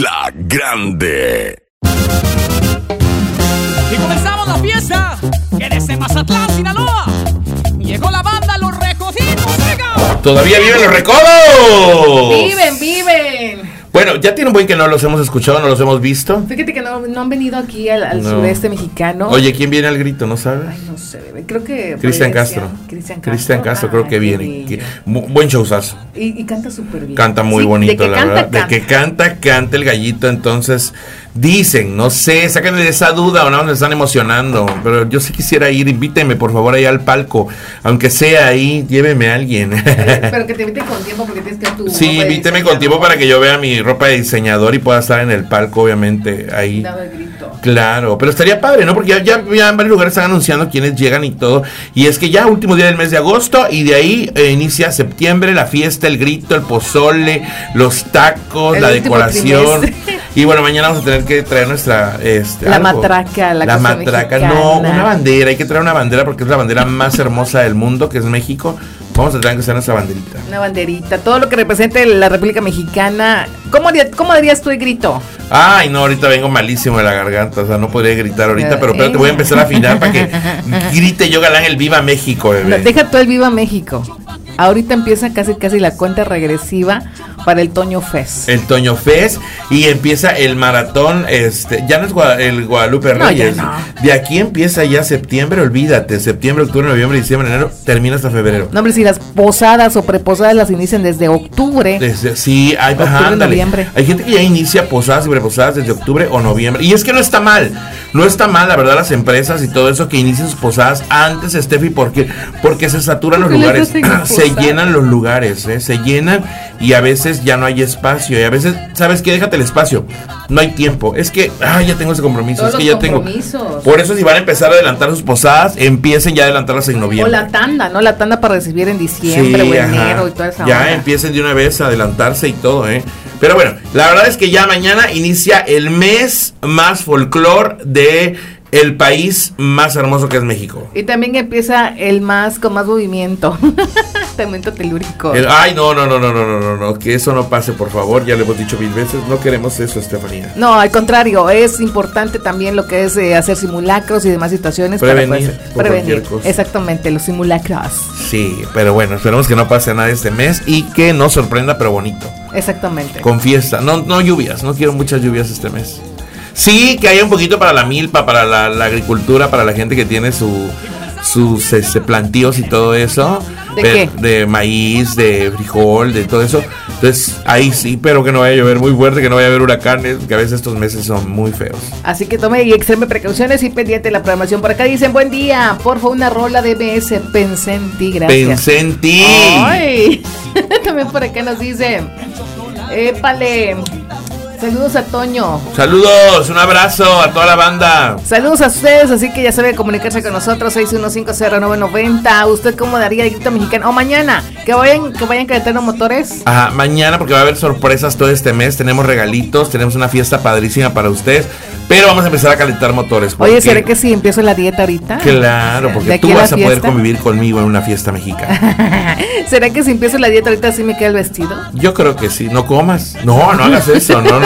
La Grande. Y comenzamos la fiesta, que desde Mazatlán, Sinaloa, llegó la banda Los Recoditos, ¡venga! ¡Todavía viven los recodos! Viven. Bueno, ya tiene un buen que no los hemos escuchado, no los hemos visto. Fíjate que no han venido aquí al sureste mexicano. Oye, ¿quién viene al grito? ¿No sabes? Ay, no sé, creo que... Cristian Castro. Cristian Castro creo que viene. Buen showzazo. Y canta súper bien. Canta muy bonito, la verdad. De que canta el gallito, entonces... Dicen, no sé, sáquenle de esa duda o no, me están emocionando. Pero yo sí quisiera ir, invíteme por favor ahí al palco. Aunque sea ahí, lléveme a alguien. Pero que te inviten con tiempo porque tienes que tu sí, invíteme con tiempo para que yo vea mi ropa de diseñador y pueda estar en el palco, obviamente, ahí. Dado el grito. Claro, pero estaría padre, ¿no? Porque ya en varios lugares están anunciando quiénes llegan y todo. Y es que ya último día del mes de agosto y de ahí inicia septiembre, la fiesta, el grito, el pozole, los tacos, la decoración. Y bueno, mañana vamos a tener que traer nuestra la matraca, la matraca, mexicana. No, una bandera, hay que traer una bandera porque es la bandera más hermosa del mundo, que es México. Vamos a tener que usar nuestra banderita. Una banderita, todo lo que represente la República Mexicana. ¿Cómo dirías tú el grito? Ay, no, ahorita vengo malísimo de la garganta, o sea, no podría gritar ahorita, pero te voy a empezar a afinar para que grite yo galán el Viva México, bebé. No, deja tú el Viva México. Ahorita empieza casi la cuenta regresiva para el Toño Fest. El Toño Fest y empieza el maratón, ya no es el Guadalupe Reyes. No. De aquí empieza ya septiembre, olvídate, septiembre, octubre, noviembre, diciembre, enero, termina hasta febrero. No, hombre, si las posadas o preposadas las inician desde octubre. Sí, noviembre. Hay gente que ya inicia posadas y preposadas desde octubre o noviembre. Y es que no está mal, la verdad, las empresas y todo eso que inician sus posadas antes, Steffi, porque se saturan los lugares. Se llenan los lugares, se llenan y a veces ya no hay espacio. Y a veces, ¿sabes qué? Déjate el espacio. No hay tiempo. Es que, ya tengo ese compromiso. Todos es que ya tengo. Por eso, si van a empezar a adelantar sus posadas, empiecen ya a adelantarlas en noviembre. O la tanda, ¿no? La tanda para recibir en diciembre o enero y toda esa ya onda. Empiecen de una vez a adelantarse y todo, Pero bueno, la verdad es que ya mañana inicia el mes más folclor de el país más hermoso que es México. Y también empieza el más con más movimiento. Movimiento telúrico. No, que eso no pase, por favor. Ya le hemos dicho 1000 veces, no queremos eso, Estefanía. No, al contrario, es importante también lo que es hacer simulacros y demás situaciones prevenir prevenir. Exactamente, los simulacros. Sí, pero bueno, esperemos que no pase nada este mes y que nos sorprenda, pero bonito. Exactamente. Con fiesta, no lluvias, no quiero muchas lluvias este mes. Sí, que haya un poquito para la milpa, para la agricultura, para la gente que tiene sus plantíos y todo eso. ¿De qué? De maíz, de frijol, de todo eso. Entonces, ahí sí, pero que no vaya a llover muy fuerte, que no vaya a haber huracanes, que a veces estos meses son muy feos. Así que tome y extreme precauciones y pendiente de la programación. Por acá dicen, buen día, por favor, una rola de MS, pensé en ti, gracias. Pensé en ti. Ay, también por acá nos dicen, épale. Saludos a Toño. Saludos, un abrazo a toda la banda. Saludos a ustedes, así que ya saben comunicarse con nosotros, 6150990. ¿Usted cómo daría el grito mexicano? O mañana, que vayan calentando motores. Ajá, mañana porque va a haber sorpresas todo este mes. Tenemos regalitos, tenemos una fiesta padrísima para ustedes. Pero vamos a empezar a calentar motores. Oye, ¿será que si empiezo la dieta ahorita? Claro, porque tú vas a poder convivir conmigo en una fiesta mexicana. ¿Será que si empiezo la dieta ahorita sí me queda el vestido? Yo creo que sí. No comas. No hagas eso. No.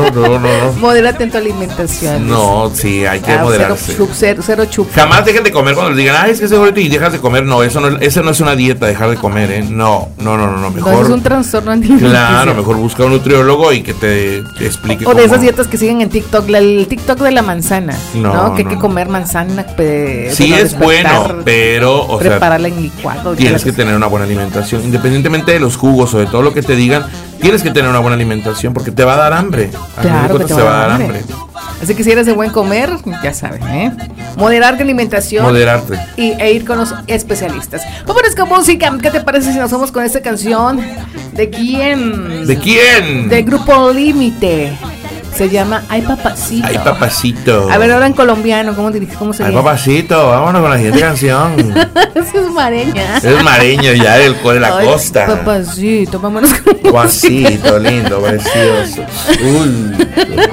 Modérate en tu alimentación. No, sí, hay que moderarse. Cero chup. Jamás dejen de comer cuando les digan, es que ese gordito y dejas de comer. No, eso no es una dieta, dejar de comer, No, mejor. No, es un trastorno alimenticio. Claro, mejor busca un nutriólogo y que te explique. O de esas dietas que siguen en TikTok, el TikTok de la manzana, ¿no? Que hay que comer manzana. Sí, es bueno, pero, prepararla en licuado. Tienes que tener una buena alimentación. Independientemente de los jugos o de todo lo que te digan, tienes que tener una buena alimentación porque te va a dar hambre. Claro que te va a dar hambre. Así que si eres de buen comer, ya saben, moderar de alimentación. Moderarte. E ir con los especialistas. Vámonos con música. ¿Qué te parece si nos vamos con esta canción? ¿De quién? ¿De quién? Del Grupo Límite. Se llama Ay Papacito. Ay Papacito. A ver, ahora en colombiano, ¿cómo se dice? Ay Papacito, vámonos con la siguiente canción. Es mareña. Es mareño ya de la costa. Papacito, vámonos con Papacito, lindo, precioso. Uy,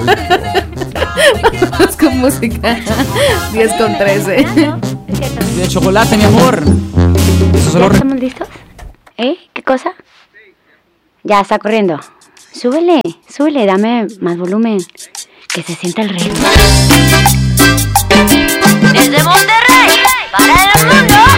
vámonos con música. 10:13. De chocolate, mi amor. ¿Estamos listos? ¿Qué cosa? Ya está corriendo. Súbele, dame más volumen, que se sienta el ritmo.